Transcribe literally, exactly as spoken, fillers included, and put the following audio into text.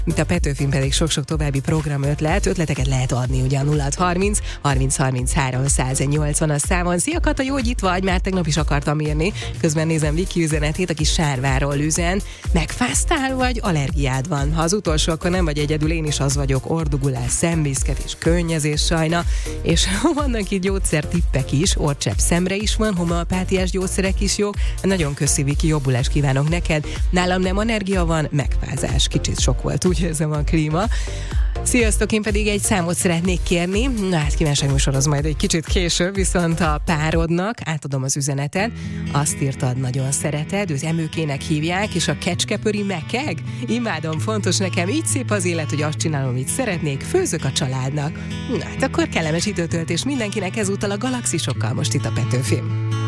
Itt a Petőfin pedig sok-sok további program ötlet, ötleteket lehet adni, ugye a nulla harminc harminc harminchárom száznyolcvan a számon. Szia Kata, jó, hogy itt vagy, már tegnap is akartam írni, közben nézem Viki üzenetét, aki Sárváról üzen. Megfáztál, vagy allergiád van? Ha az utolsó, akkor nem vagy egyedül, én is az vagyok, ordugulás, szemviszket és könnyezés sajna, és vannak itt gyógyszertippek is, orcsepp szemre is van, homeopátiás gyógyszerek is jók. Nagyon köszi, Viki, jobbulást kívánok neked. Nálam nem allergia van, megfázás, kicsit sok volt, úgy érzem a klíma. Sziasztok, én pedig egy számot szeretnék kérni. Na hát kívánságműsor az majd egy kicsit később, viszont a párodnak átadom az üzenetet. Azt írtad, nagyon szereted, őt Emőkének hívják, és a kecskepöri mekeg? Imádom, fontos nekem, így szép az élet, hogy azt csinálom, amit szeretnék, főzök a családnak. Na hát akkor kellemes időtöltés mindenkinek, ezúttal a galaxisokkal most itt a Petőfin.